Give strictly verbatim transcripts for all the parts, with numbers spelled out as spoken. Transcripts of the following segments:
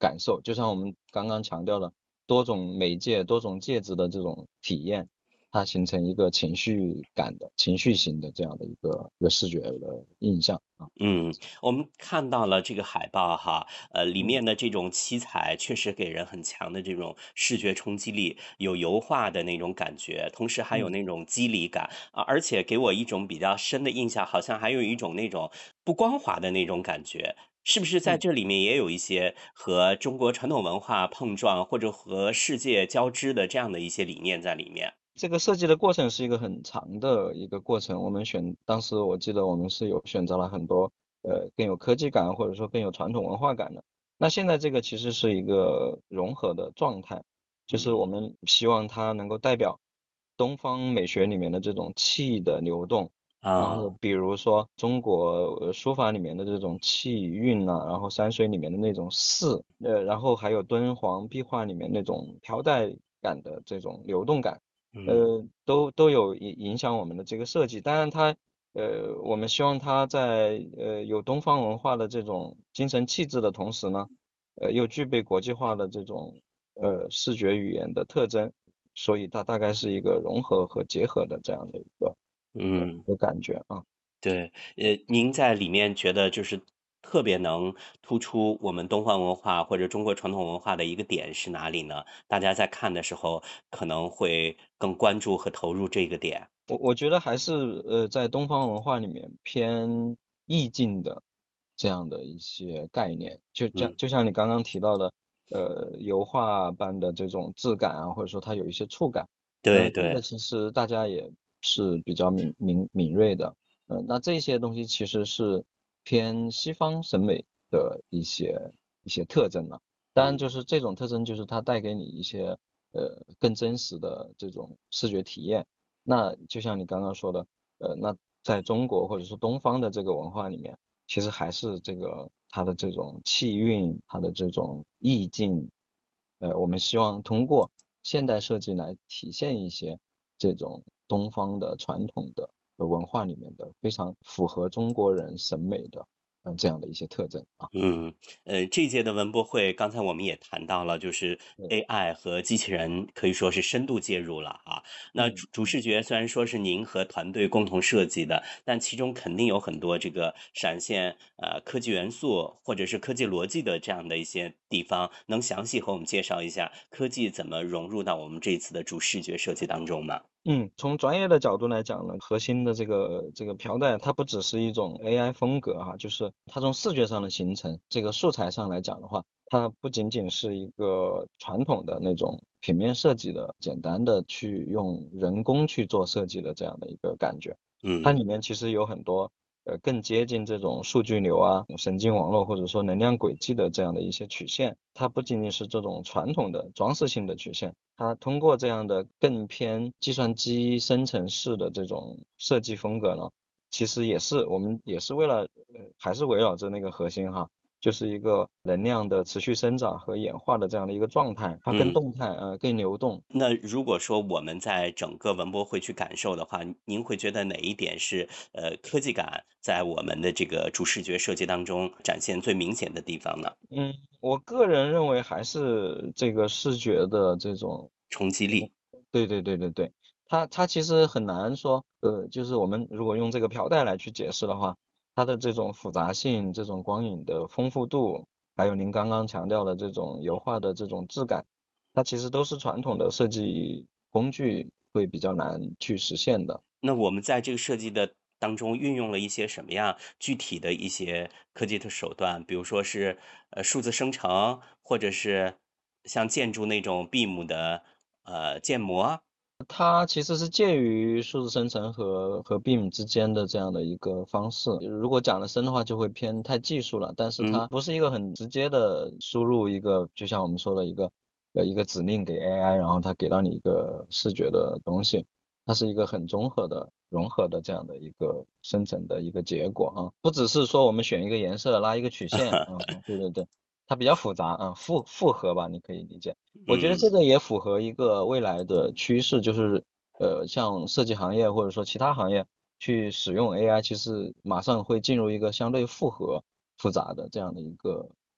感受，就像我们刚刚强调的多种媒介、多种介质的这种体验，它形成一个情绪感的、情绪型的这样的一个一个视觉的印象啊。 嗯，我们看到了这个海报哈，呃，里嗯面的这种七彩确实给人很强的这种视觉冲击力，有油画的那种感觉，同时还有嗯那种肌理感啊，而且给我一种比较深的印象，好像还有一种那种不光滑的那种感觉。是不是在嗯。 这里面也有一些和中国传统文化碰撞，或者和世界交织的这样的一些理念在里面？ 这个设计的过程是一个很长的一个过程，我们选当时我记得我们是有选择了很多呃更有科技感或者说更有传统文化感的。那现在这个其实是一个融合的状态，就是我嗯们希望它能够代表东方美学里面的这种气的流动，然后啊， 比如说中国呃书法里面的这种气韵呐、然后山水里面的那种势，呃，然后还有敦煌壁画里面那种飘带感的这种流动感。 嗯。 呃，都都有影影响我们的这个设计。当然它，呃，我们希望它在呃有东方文化的这种精神气质的同时呢，呃，又具备国际化的这种呃视觉语言的特征，所以它大概是一个融合和结合的这样的一个呃嗯。 一个感觉啊。 对，呃，您在里面觉得就是特别能突出我们东方文化或者中国传统文化的一个点是哪里呢？大家在看的时候可能会更关注和投入这个点。 我我觉得还是呃在东方文化里面偏意境的这样的一些概念，就像嗯， 就像你刚刚提到的，呃油画般的这种质感啊，或者说它有一些触感，呃这个对对， 其实大家也是比较敏敏敏锐的，呃那这些东西其实是偏西方审美的一些一些特征了。当然嗯就是这种特征就是它带给你一些呃更真实的这种视觉体验。那就像你刚刚说的，呃，那在中国或者说东方的这个文化里面，其实还是这个它的这种气韵，它的这种意境，呃，我们希望通过现代设计来体现一些这种东方的传统的呃文化里面的非常符合中国人审美的，嗯、这样的一些特征啊。 嗯，呃，这届的文博会，刚才我们也谈到了，就是对， A I 和机器人可以说是深度介入了啊。那主主嗯嗯视觉虽然说是您和团队共同设计的，但其中肯定有很多这个闪现呃科技元素或者是科技逻辑的这样的一些地方，能详细和我们介绍一下科技怎么融入到我们这一次的主视觉设计当中吗？ 嗯，从专业的角度来讲呢，核心的这个这个飘带，它不只是一种 A I 风格哈，就是它从视觉上的形成，这个素材上来讲的话，它不仅仅是一个传统的那种平面设计的，简单的去用人工去做设计的这样的一个感觉，它嗯。 里面其实有很多呃更接近这种数据流啊、神经网络或者说能量轨迹的这样的一些曲线，它不仅仅是这种传统的装饰性的曲线。它通过这样的更偏计算机生成式的这种设计风格呢，其实也是我们也是为了，呃，还是围绕着那个核心哈，就是一个能量的持续生长和演化的这样的一个状态，它更嗯。 动态，呃，更流动。 那如果说我们在整个文博会去感受的话，您会觉得哪一点是呃科技感在我们的这个主视觉设计当中展现最明显的地方呢？ 嗯，我个人认为还是这个视觉的这种冲击力。 对对对对对，它它其实很难说，呃，就是我们如果用这个飘带来去解释的话，它的这种复杂性、这种光影的丰富度，还有您刚刚强调的这种油画的这种质感，它其实都是传统的设计工具会比较难去实现的。 那我们在这个设计的当中运用了一些什么样具体的一些科技的手段？比如说是呃数字生成，或者是像建筑那种 B I M 的呃建模。 它其实是介于数字生成和和 B I M 之间的这样的一个方式。如果讲的深的话，就会偏太技术了，但是嗯它不是一个很直接的输入一个，就像我们说的一个呃一个指令给 A I，然后它给到你一个视觉的东西，它是一个很综合的融合的这样的一个生成的一个结果啊，不只是说我们选一个颜色拉一个曲线，嗯，对对对，它比较复杂啊，复复合吧，你可以理解。我觉得嗯。 这个也符合一个未来的趋势，就是呃，像设计行业或者说其他行业去使用 A I，其实马上会进入一个相对复合、复杂的这样的一个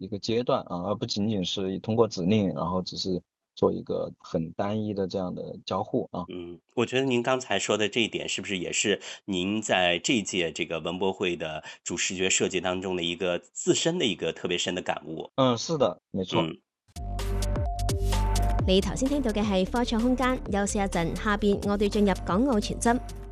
一个阶段啊，而不仅仅是通过指令，然后只是做一个很单一的这样的交互啊。 嗯，我觉得您刚才说的这一点，是不是也是您在这届这个文博会的主视觉设计当中的一个自身的一个特别深的感悟？ 嗯，是的，没错。 嗯。 你頭先聽到嘅係科創空間，休息一陣，下邊我哋進入港澳傳真。